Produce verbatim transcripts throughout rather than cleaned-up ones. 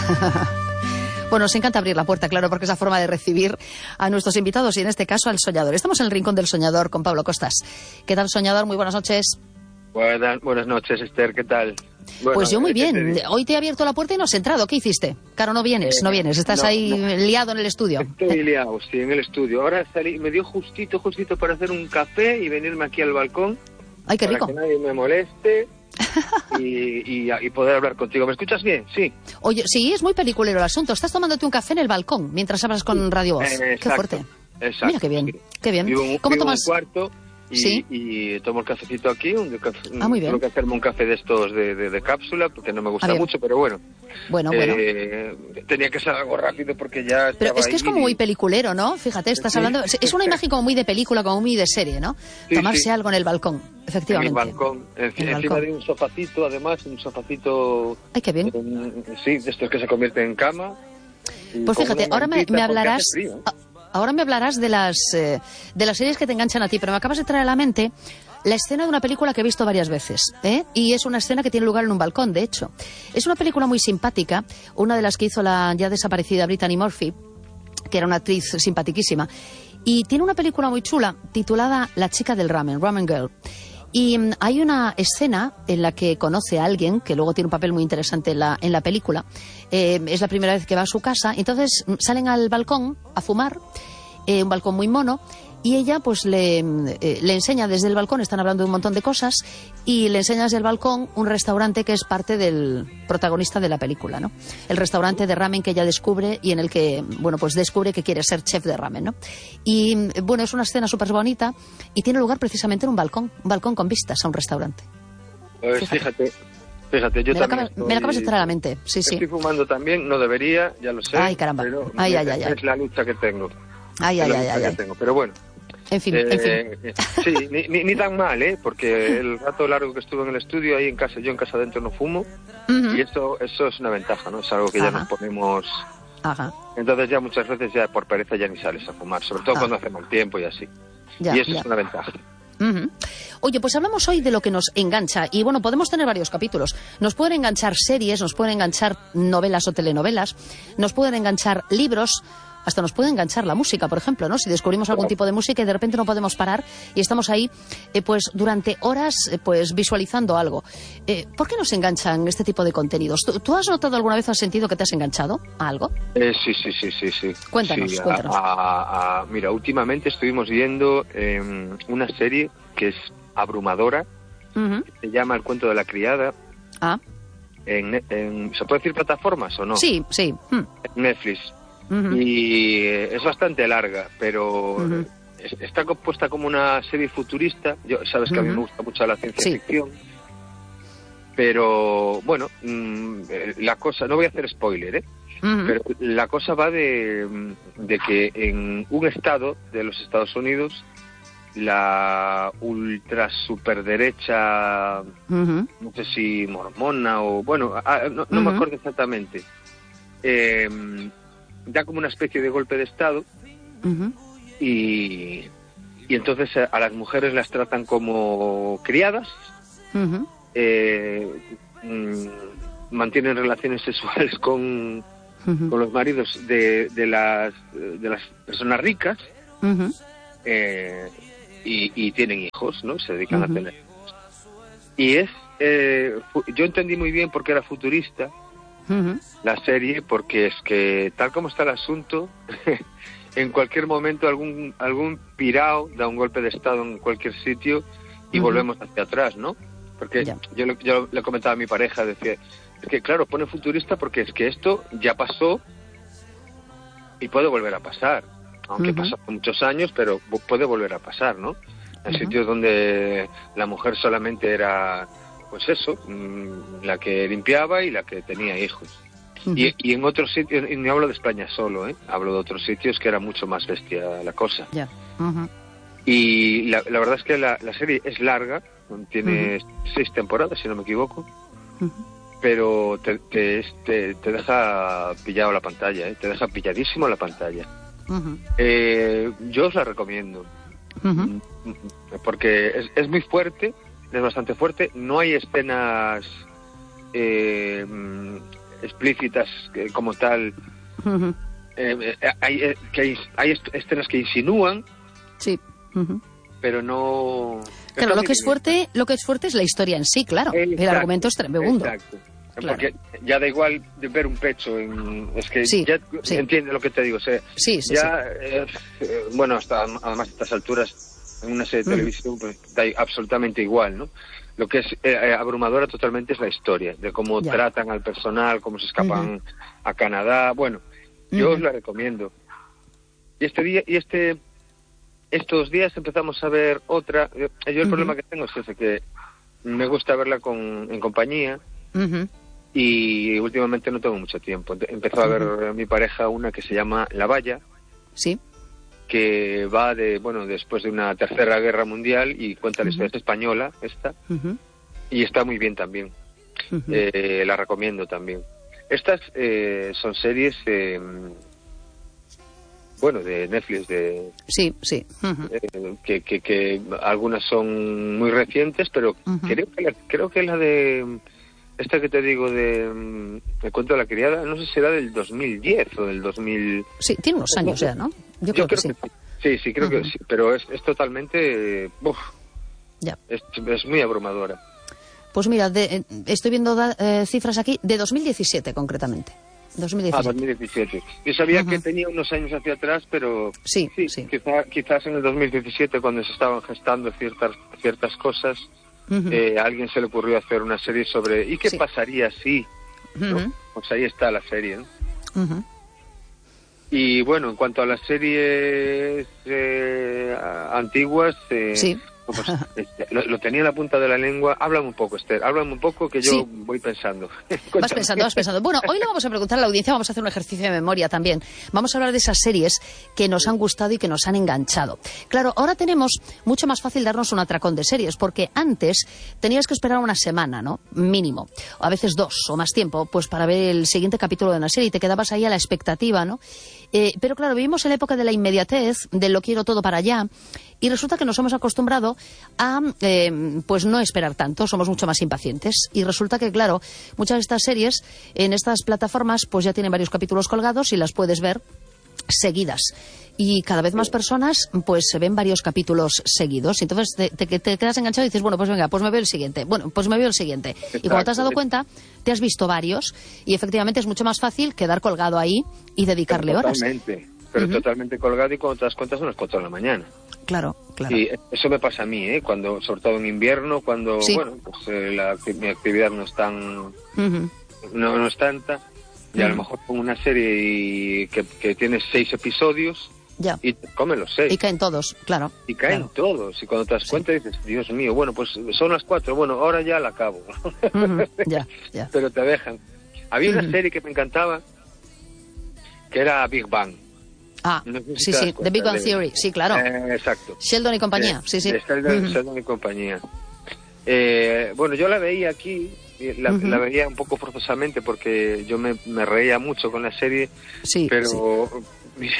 Bueno, nos encanta abrir la puerta, claro, porque es la forma de recibir a nuestros invitados y en este caso al soñador. Estamos en el Rincón del Soñador con Pablo Costas. ¿Qué tal, soñador? Muy buenas noches. Buenas, buenas noches, Esther, ¿qué tal? Bueno, pues yo muy bien. Hoy te he abierto la puerta y no has entrado. ¿Qué hiciste? Claro, no vienes, no vienes. Estás no, ahí no. liado en el estudio. Estoy liado, sí, en el estudio. Ahora salí, me dio justito, justito para hacer un café y venirme aquí al balcón. Ay, qué rico. Para que nadie me moleste y, y, y poder hablar contigo. ¿Me escuchas bien? Sí. Oye, sí, es muy peliculero el asunto. Estás tomándote un café en el balcón mientras hablas con Radio Voz. Eh, qué fuerte. Exacto. Mira, qué bien, Sí. qué bien. Vivo un, ¿Cómo vivo tomas? un cuarto y, ¿Sí? y tomo el cafecito aquí. Un café, ah, muy bien. Tengo que hacerme un café de estos de, de, de cápsula porque no me gusta mucho, pero bueno. Bueno, eh, bueno. Tenía que ser algo rápido porque ya Pero es que ahí es como muy peliculero, ¿no? Fíjate, estás sí. hablando... Es una imagen como muy de película, como muy de serie, ¿no? Sí, Tomarse sí. algo en el balcón, efectivamente. En el balcón, en, el encima balcón. de un sofacito, además, un sofacito... Ay, qué bien. Eh, sí, de estos que se convierten en cama. Pues fíjate, ahora me, me hablarás... Frío, ¿eh? Ahora me hablarás de las, eh, de las series que te enganchan a ti, pero me acabas de traer a la mente la escena de una película que he visto varias veces, ¿eh? Y es una escena que tiene lugar en un balcón, de hecho. Es una película muy simpática, una de las que hizo la ya desaparecida Brittany Murphy, que era una actriz simpaticísima, y tiene una película muy chula titulada La chica del ramen, Ramen Girl. Y um, hay una escena en la que conoce a alguien, que luego tiene un papel muy interesante en la, en la película. Eh, es la primera vez que va a su casa, entonces salen al balcón a fumar, eh, un balcón muy mono, y ella pues le, eh, le enseña desde el balcón, están hablando de un montón de cosas, y le enseña desde el balcón un restaurante que es parte del protagonista de la película, ¿no? El restaurante de ramen que ella descubre y en el que, bueno, pues descubre que quiere ser chef de ramen, ¿no? Y, bueno, es una escena súper bonita y tiene lugar precisamente en un balcón, un balcón con vistas a un restaurante. Pues fíjate, fíjate, yo me también acabas, estoy, me lo acabas de traer a la mente, sí, sí. Estoy fumando también, no debería, ya lo sé. Ay, caramba. Pero Ay, es, ay, ay, es ay. la lucha que tengo. Ay, ay, ay, ay, ay. Tengo. Pero bueno. En fin, eh, en fin. Sí, ni, ni, ni tan mal, ¿eh? Porque el rato largo que estuve en el estudio, ahí en casa, yo en casa adentro no fumo, uh-huh. y eso eso es una ventaja, ¿no? Es algo que ya Ajá. nos ponemos... Ajá. Entonces ya muchas veces ya por pereza ya ni sales a fumar, sobre todo Ajá. cuando hace mal tiempo y así. Ya, y eso ya. es una ventaja. Uh-huh. Oye, pues hablamos hoy de lo que nos engancha y bueno, podemos tener varios capítulos. Nos pueden enganchar series, nos pueden enganchar novelas o telenovelas, nos pueden enganchar libros, hasta nos puede enganchar la música, por ejemplo, ¿no? Si descubrimos algún tipo de música y de repente no podemos parar y estamos ahí, eh, pues durante horas, eh, pues visualizando algo. Eh, ¿Por qué nos enganchan este tipo de contenidos? ¿Tú, ¿Tú has notado alguna vez, has sentido que te has enganchado a algo? Eh, sí, sí, sí, sí, sí. Cuéntanos, sí, cuéntanos. A, a, a, mira, últimamente estuvimos viendo eh, una serie que es abrumadora, uh-huh. que se llama El cuento de la criada. Ah. En, en, ¿Se puede decir plataformas o no? Sí, sí. Hmm. Netflix. Uh-huh. Y es bastante larga, pero uh-huh. es, está compuesta como una serie futurista. Yo, sabes que uh-huh. a mí me gusta mucho la ciencia sí. ficción, pero bueno, mmm, la cosa, no voy a hacer spoiler, ¿eh? Uh-huh. Pero la cosa va de, de que en un estado de los Estados Unidos la ultra superderecha, uh-huh. no sé si mormona o bueno, no, no uh-huh. me acuerdo exactamente, eh, da como una especie de golpe de estado uh-huh. y, y entonces a, a las mujeres las tratan como criadas, uh-huh. eh, mmm, mantienen relaciones sexuales con, uh-huh. con los maridos de, de, las, de las personas ricas, uh-huh. eh, y, y tienen hijos, ¿no? Se dedican uh-huh. a tener hijos. Y es, eh, yo entendí muy bien porque era futurista, Uh-huh. la serie, porque es que tal como está el asunto en cualquier momento algún algún pirao da un golpe de estado en cualquier sitio y uh-huh. volvemos hacia atrás, ¿no? Porque yeah. yo, yo le comentaba a mi pareja, decía, es que claro, pone futurista porque es que esto ya pasó y puede volver a pasar, aunque uh-huh. pasó muchos años, pero puede volver a pasar, ¿no? En uh-huh. sitios donde la mujer solamente era, pues eso, la que limpiaba y la que tenía hijos. Uh-huh. Y, y en otros sitios, y no hablo de España solo, ¿eh? Hablo de otros sitios que era mucho más bestia la cosa. Yeah. Uh-huh. Y la, la verdad es que la, la serie es larga, tiene uh-huh. seis temporadas, si no me equivoco, uh-huh. pero te, te, te, te deja pillado la pantalla, ¿eh? Te deja pilladísimo la pantalla. Uh-huh. Eh, yo os la recomiendo, uh-huh. porque es, es muy fuerte, es bastante fuerte, no hay escenas eh, explícitas eh, como tal. Uh-huh. eh, eh, hay, eh, que hay, hay escenas que insinúan, sí, uh-huh. pero no... Claro, lo que es fuerte, lo que es fuerte es la historia en sí, claro. Exacto, el argumento es tremendo. Exacto. Claro. Porque ya da igual de ver un pecho, en, es que sí, ya sí. entiende lo que te digo. O sea, sí, sí, ya, sí. Eh, eh, bueno, hasta además a estas alturas, en una serie de televisión, pues da absolutamente igual, ¿no? Lo que es eh, abrumadora totalmente es la historia, de cómo ya. tratan al personal, cómo se escapan uh-huh. a Canadá. Bueno, yo uh-huh. os la recomiendo. Y este día, y este, estos días empezamos a ver otra. Yo el uh-huh. problema que tengo es ese, que me gusta verla con, en compañía. Uh-huh. Y últimamente no tengo mucho tiempo. Empezó a ver uh-huh. mi pareja una que se llama La Valla. Sí. Que va de, bueno, después de una tercera guerra mundial y cuenta la historia uh-huh. española, esta. Uh-huh. Y está muy bien también. Uh-huh. Eh, la recomiendo también. Estas eh, son series, eh, bueno, de Netflix, de... Sí, sí. Uh-huh. Eh, que, que, que algunas son muy recientes, pero uh-huh. creo que la, creo que la de... Esta que te digo de El cuento de la criada, no sé si será del dos mil diez o del dos mil... Sí, tiene unos años ya, ¿no? Yo, Yo creo, creo que, que sí. Sí, sí, creo uh-huh. que sí, pero es, es totalmente... Uf, ya. Es, es muy abrumadora. Pues mira, de, eh, estoy viendo da, eh, cifras aquí de dos mil diecisiete concretamente. dos mil diecisiete. Ah, dos mil diecisiete. Yo sabía uh-huh. que tenía unos años hacia atrás, pero... Sí, sí. sí. Quizá, quizás en el dos mil diecisiete, cuando se estaban gestando ciertas, ciertas cosas... Uh-huh. Eh, a alguien se le ocurrió hacer una serie sobre ¿y qué sí. pasaría si? ¿no? Uh-huh. Pues ahí está la serie, ¿no? Uh-huh. Y bueno, en cuanto a las series eh, antiguas, eh, sí. pues, este, lo, lo tenía en la punta de la lengua. Háblame un poco, Esther, háblame un poco que yo sí. voy pensando. Vas pensando, vas pensando. Bueno, hoy le vamos a preguntar a la audiencia, vamos a hacer un ejercicio de memoria también. Vamos a hablar de esas series que nos han gustado y que nos han enganchado. Claro, ahora tenemos mucho más fácil darnos un atracón de series, porque antes tenías que esperar una semana, ¿no? Mínimo. O a veces dos o más tiempo, pues para ver el siguiente capítulo de una serie y te quedabas ahí a la expectativa, ¿no? Eh, pero claro, vivimos en la época de la inmediatez, de lo quiero todo para allá, y resulta que nos hemos acostumbrado a eh, pues no esperar tanto, somos mucho más impacientes. Y resulta que, claro, muchas de estas series en estas plataformas pues ya tienen varios capítulos colgados y las puedes ver seguidas. Y cada vez más personas pues se ven varios capítulos seguidos. Entonces te, te, te quedas enganchado y dices, bueno, pues venga, pues me veo el siguiente. Bueno, pues me veo el siguiente. Exacto. Y cuando te has dado cuenta, te has visto varios. Y efectivamente es mucho más fácil quedar colgado ahí y dedicarle pero horas. Totalmente, pero uh-huh. totalmente colgado, y cuando te das cuenta son las cuatro de la mañana. Claro, claro. Sí, eso me pasa a mí, ¿eh? Cuando, sobre todo en invierno, cuando, sí. bueno, pues eh, la, mi actividad no es tan... Uh-huh. no, no es tanta. Y a lo mejor pongo una serie y que, que tiene seis episodios ya. y comen los seis. Y caen todos, claro. Y caen claro. todos. Y cuando te das sí. cuenta dices, Dios mío, bueno, pues son las cuatro, bueno, ahora ya la acabo. Uh-huh. ya, ya. Pero te dejan. Había uh-huh. una serie que me encantaba, que era Big Bang. Ah, no sé si sí, sí, The Big Bang de... Theory, sí, claro. Eh, exacto. Sheldon y compañía, eh, sí, sí. Sheldon, uh-huh. Sheldon y compañía. Eh, bueno, yo la veía aquí, la, uh-huh. la veía un poco forzosamente porque yo me, me reía mucho con la serie, sí, pero sí. Mi,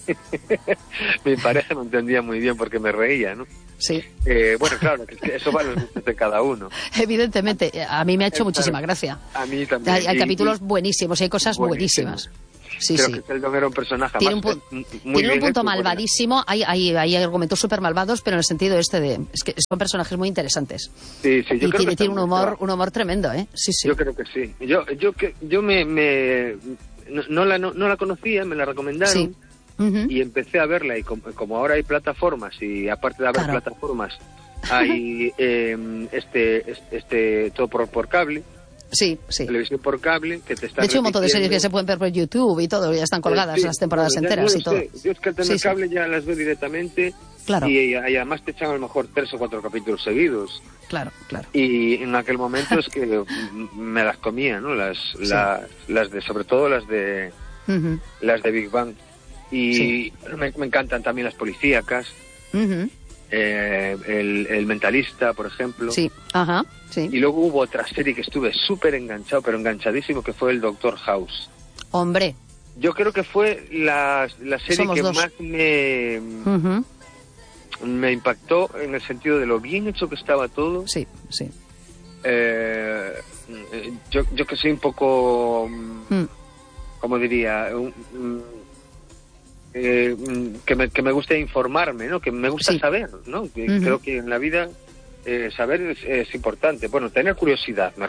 mi pareja no entendía muy bien porque me reía, ¿no? Sí. Eh, bueno, claro, que eso va a los gustos de cada uno. Evidentemente, a mí me ha hecho muchísima gracia. A mí también. Hay, hay y, capítulos y, buenísimos, hay cosas buenísimas. Sí, Creo sí. que Sheldon era un personaje tiene más, un, pu- muy tiene un bien punto hecho, malvadísimo, hay, hay, hay argumentos súper malvados, pero en el sentido este de... Es que son personajes muy interesantes. Sí, sí, yo y creo tiene, que tiene un humor, un humor tremendo, ¿eh? Sí, sí. Yo creo que sí. Yo, yo, que, yo me... me no, no, la, no, no la conocía, me la recomendaron. Sí. Uh-huh. Y empecé a verla, y como, como ahora hay plataformas, y aparte de haber claro. plataformas, hay eh, este, este todo por, por cable. Sí, sí. Televisión por cable, que te está de hecho, un montón de series que se pueden ver por YouTube y todo, ya están colgadas eh, sí, las temporadas bueno, enteras no y todo. Sé. Yo es que al tener sí, cable sí. ya las veo directamente. Claro. Y, y además te echan a lo mejor tres o cuatro capítulos seguidos. Claro, claro. Y en aquel momento es que me las comía, ¿no? Las, sí. la, las de, sobre todo las de, uh-huh. las de Big Bang. Y sí. me, me encantan también las policíacas. Uh-huh. Eh, el, el Mentalista, por ejemplo. Sí, ajá, sí. Y luego hubo otra serie que estuve súper enganchado, pero enganchadísimo, que fue el Doctor House. Hombre. Yo creo que fue la, la serie Somos que dos. más me, uh-huh. me impactó en el sentido de lo bien hecho que estaba todo. Sí, sí. Eh, yo, yo que soy un poco, mm. como diría, un, eh, que, me, que me gusta informarme, ¿no? Que me gusta sí. saber, ¿no? Que uh-huh. Creo que en la vida eh, saber es, es importante. Bueno, tener curiosidad, me